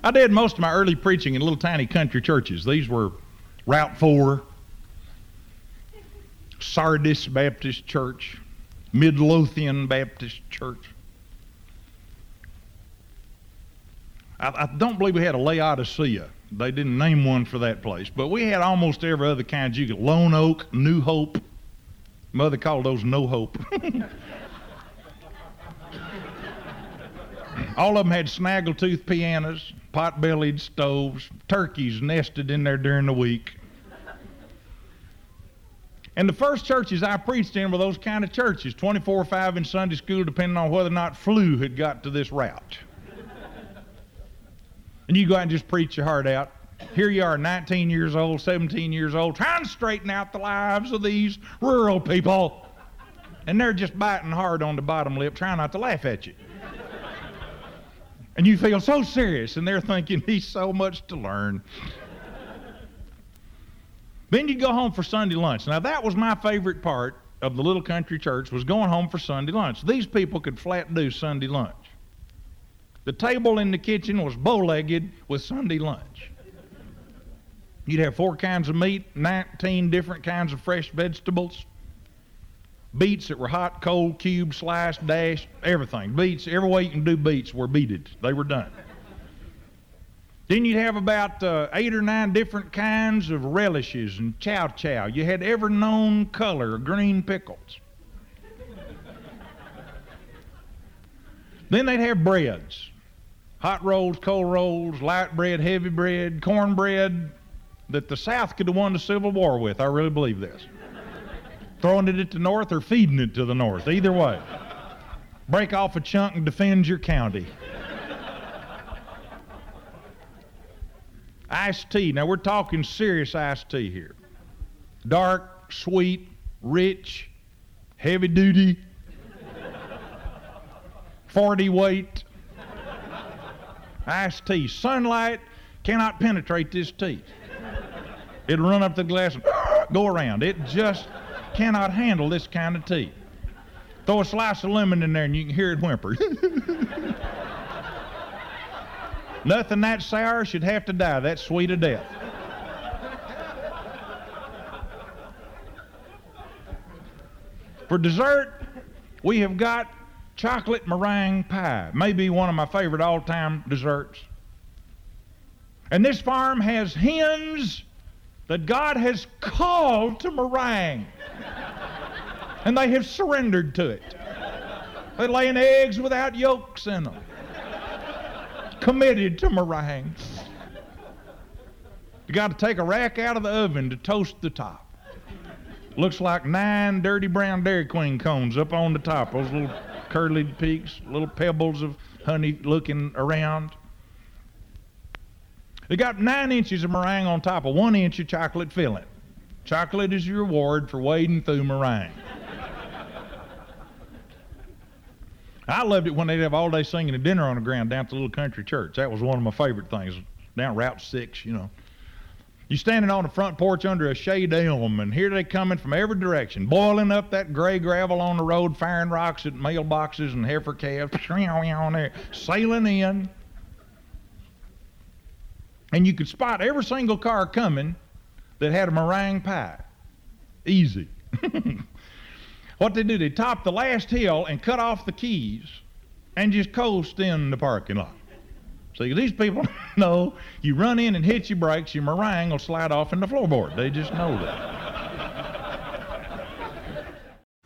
I did most of my early preaching in little tiny country churches. These were Route 4, Sardis Baptist Church, Midlothian Baptist Church. I don't believe we had a Laodicea. They didn't name one for that place. But we had almost every other kind you could. Lone Oak, New Hope. Mother called those No Hope. All of them had snaggletooth pianos, pot-bellied stoves, turkeys nested in there during the week. And the first churches I preached in were those kind of churches, 24/5 in Sunday school, depending on whether or not flu had got to this route. And you go out and just preach your heart out. Here you are, 19 years old, 17 years old, trying to straighten out the lives of these rural people. And they're just biting hard on the bottom lip, trying not to laugh at you. And you feel so serious, and they're thinking, he's so much to learn. Then you go home for Sunday lunch. Now, that was my favorite part of the little country church, was going home for Sunday lunch. These people could flat do Sunday lunch. The table in the kitchen was bow-legged with Sunday lunch. You'd have 4 kinds of meat, 19 different kinds of fresh vegetables, beets that were hot, cold, cubed, sliced, dashed, everything. Beets, every way you can do beets were beeted. They were done. Then you'd have about 8 or 9 different kinds of relishes and chow-chow. You had every known color of green pickles. Then they'd have breads. Hot rolls, cold rolls, light bread, heavy bread, cornbread that the South could have won the Civil War with. I really believe this. Throwing it at the North or feeding it to the North, either way. Break off a chunk and defend your county. Iced tea. Now we're talking serious iced tea here. Dark, sweet, rich, heavy duty, 40 weight. Iced tea. Sunlight cannot penetrate this tea. It'll run up the glass and go around. It just cannot handle this kind of tea. Throw a slice of lemon in there and you can hear it whimper. Nothing that sour should have to die that sweet of death. For dessert, we have got chocolate meringue pie, maybe one of my favorite all-time desserts. And this farm has hens that God has called to meringue. And they have surrendered to it. They're laying eggs without yolks in them. Committed to meringue. You got to take a rack out of the oven to toast the top. Looks like 9 dirty brown Dairy Queen cones up on the top. Those little curly peaks, little pebbles of honey looking around. They got 9 inches of meringue on top of 1 inch of chocolate filling. Chocolate is your reward for wading through meringue. I loved it when they'd have all day singing and dinner on the ground down at the little country church. That was one of my favorite things, down Route 6, you know. You standing on the front porch under a shade elm, and here they coming from every direction, boiling up that gray gravel on the road, firing rocks at mailboxes and heifer calves, on there, sailing in. And you could spot every single car coming that had a meringue pie. Easy. What they do, they top the last hill and cut off the keys and just coast in the parking lot. See, these people know you run in and hit your brakes, your meringue will slide off in the floorboard. They just know that.